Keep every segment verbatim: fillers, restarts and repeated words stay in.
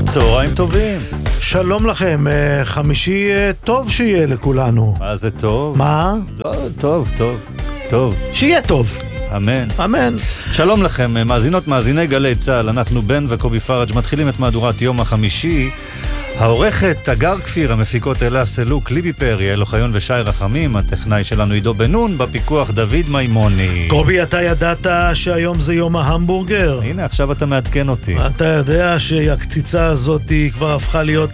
צהריים טובים. שלום לכם, חמישי טוב שיהיה לכולנו. מה זה טוב? מה? לא, טוב, טוב, טוב. שיהיה טוב. אמן. אמן. שלום לכם, מאזינות, מאזיני גלי צהל, אנחנו בן וקובי פרג' מתחילים את מהדורת יום החמישי. העורכת אגר כפיר, המפיקות אלה סלוק, ליבי פרי, אלו חיון ושי רחמים, הטכנאי שלנו עידו בנון, בפיקוח דוד מימוני. קובי, אתה ידעת שהיום זה יום ההמבורגר? הנה, עכשיו אתה מעדכן אותי. אתה יודע שהקציצה הזאת היא כבר הפכה להיות...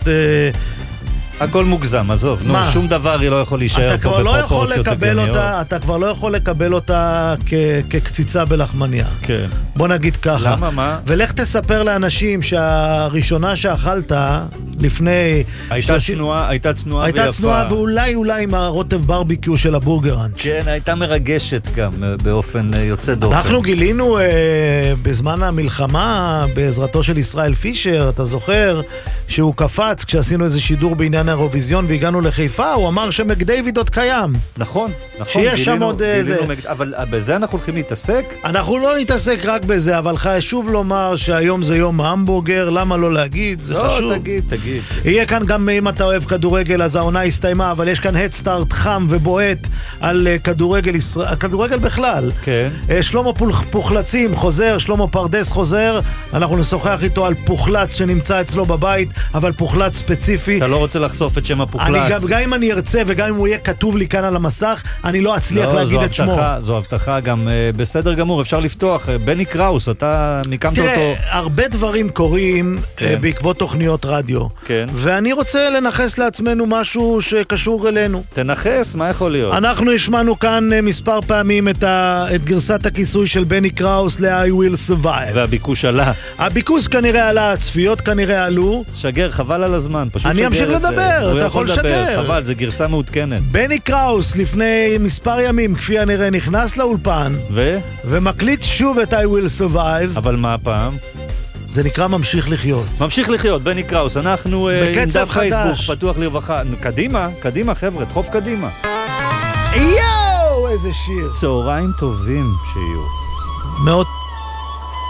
הכל מוגזם, עזוב, נו, שום דבר היא לא יכול להישאר פה בפרופורציות הגיוניות. אתה כבר לא יכול לקבל אותה כקציצה בלחמניה. כן. בוא נגיד ככה. למה, מה? ולך תספר לאנשים שהראשונה שאכלת לפני... הייתה צנועה, הייתה צנועה ויפה. הייתה צנועה ואולי אולי עם הרוטב ברביקו של הבורגראנץ'. כן, הייתה מרגשת גם באופן יוצא דופן. אנחנו גילינו בזמן המלחמה, בעזרתו של ישראל פישר, אתה זוכר, שהוא קפץ כשעשינו איזה שידור בעניין האירוויזיון והגענו לחיפה, הוא אמר שמקדייוויד עוד קיים. נכון, נכון. שיש שם עוד איזה... אבל בזה אנחנו הולכים להתעסק? אנחנו לא נתעסק רק בזה, אבל חשוב לומר שהיום זה יום ההמבורגר, למה לא להגיד? זה חשוב. לא, תגיד, תגיד. יהיה כאן גם, אם אתה אוהב כדורגל, אז העונה הסתיימה, אבל יש כאן הדסטארט חם ובועט על כדורגל ישראל, כדורגל בכלל. כן. שלמה פוחלצים חוזר, שלמה פרדס חוזר, אנחנו נשוחח איתו על פוחלץ שנמצא אצלו בבית, אבל פוחלץ ספציפי. אתה לא רוצה לחשוף את שם הפוחלץ. אני, גם, גם אם אני ארצה וגם אם הוא יהיה כתוב לי כאן על המסך, אני לא אצליח לא, להגיד את שמו. זו הבטחה, גם uh, בסדר גמור, אפשר לפתוח. Uh, בני קראוס, אתה מיקמת אותו... תראה, הרבה דברים קורים כן. uh, בעקבות תוכניות רדיו. כן. ואני רוצה לנחס לעצמנו משהו שקשור אלינו. תנחס, מה יכול להיות? אנחנו השמענו כאן uh, מספר פעמים את, ה, את גרסת הכיסוי של בני קראוס ל-I will survive. והביקוש עלה. הביקוש כנראה עלה, הצפיות כנראה עלו. שגר, חבל על הזמן. פשוט אני אמשיך לדבר, אתה יכול לשגר. חבל, זה גרסה מעודכנת. בני קראוס לפני מספר ימים, כפי הנראה, נכנס לאולפן. ו? ומקליט שוב את I will survive. אבל מה הפעם? זה נקרא ממשיך לחיות. ממשיך לחיות, בני קראוס. אנחנו עם דף פייסבוק, פתוח לרווחה. קדימה, קדימה חבר'ה, דחוף קדימה. יואו, איזה שיר. צהריים טובים שיהיו. מאוד